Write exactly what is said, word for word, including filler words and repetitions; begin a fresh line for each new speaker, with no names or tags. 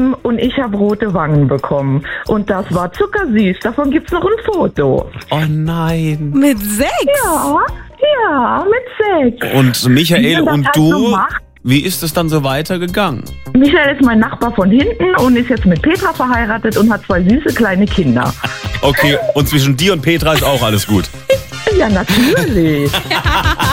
ähm, und ich habe rote Wangen bekommen. Und das war zuckersüß. Davon gibt's noch ein Foto.
Oh nein.
Mit sechs?
Ja, ja, mit sechs.
Und Michael
Wie man das
und
halt
du,
so macht.
wie ist es dann so weitergegangen?
Michael ist mein Nachbar von hinten und ist jetzt mit Petra verheiratet und hat zwei süße kleine Kinder.
Okay, und zwischen dir und Petra ist auch alles gut.
Ja, natürlich.